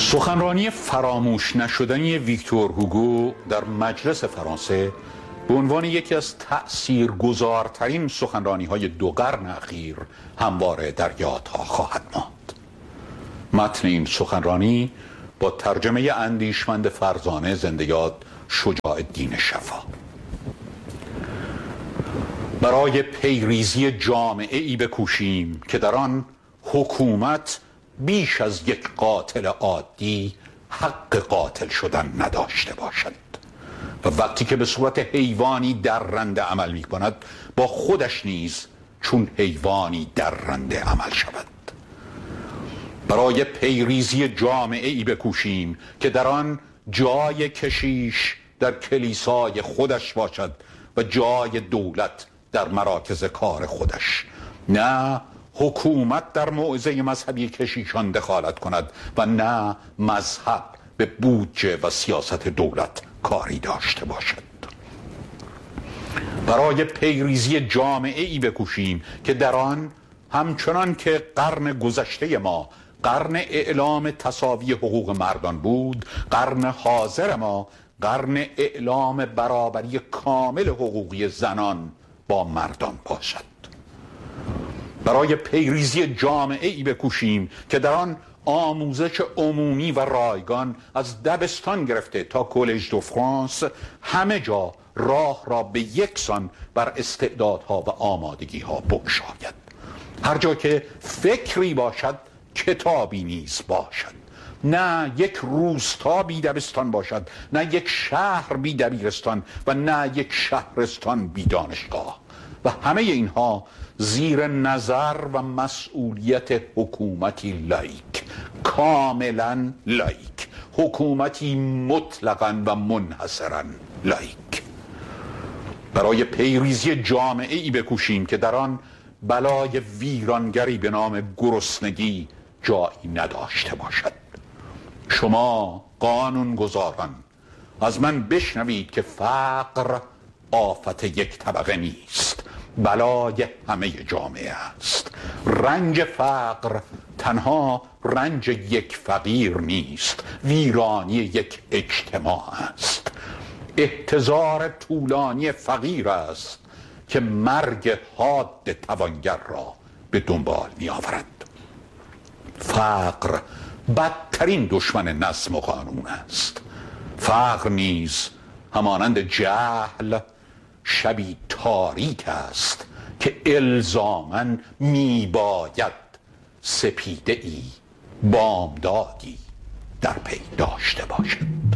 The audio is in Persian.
سخنرانی فراموش نشدنی ویکتور هوگو در مجلس فرانسه به عنوان یکی از تأثیرگذارترین سخنرانی‌های 2 قرن اخیر همواره در یادها خواهد ماند. متن این سخنرانی با ترجمه اندیشمند فرزانه زنده یاد شجاع الدین شفا. برای پیریزی جامعه‌ای بکوشیم که در آن حکومت بیش از یک قاتل عادی حق قاتل شدن نداشته باشد و وقتی که به صورت حیوانی درنده عمل می کند با خودش نیز چون حیوانی درنده عمل شود. برای پیریزی جامعه‌ای بکوشیم که در آن جای کشیش در کلیسای خودش باشد و جای دولت در مراکز کار خودش، نه حکومت در موعظه مذهبی کشیشان دخالت کند و نه مذهب به بودجه و سیاست دولت کاری داشته باشد. برای پیریزی جامعه‌ای بکوشیم که در آن همچنان که قرن گذشته ما قرن اعلام تساوی حقوق مردان بود، قرن حاضر ما قرن اعلام برابری کامل حقوقی زنان با مردان باشد. برای پیریزی جامعه‌ای بکوشیم که در آن آموزش عمومی و رایگان از دبستان گرفته تا کالج دو فرانس همه جا راه را به یکسان بر استعدادها و آمادگی‌ها بگشاید. هر جا که فکری باشد کتابی نیز باشد. نه یک روستا بی دبستان باشد، نه یک شهر بی دبیرستان و نه یک شهرستان بی دانشگاه، و همه اینها زیر نظر و مسئولیت حکومتی لایک، کاملا لایک، حکومتی مطلقاً و منحصراً لایک. برای پیریزی جامعه‌ای بکوشیم که در آن بلای ویرانگری به نام گرسنگی جایی نداشته باشد. شما قانونگذاران از من بشنوید که فقر آفت یک طبقه نیست، بلای همه جامعه است. رنج فقر تنها رنج یک فقیر نیست، ویرانی یک اجتماع است. احتضار طولانی فقیر است که مرگ حاد توانگر را به دنبال می آورد. فقر بدترین دشمن نظم و قانون است. فقر نیز همانند جهل شبی تاریک است که الزاماً میباید سپیده ای بامدادی در پی داشته باشد.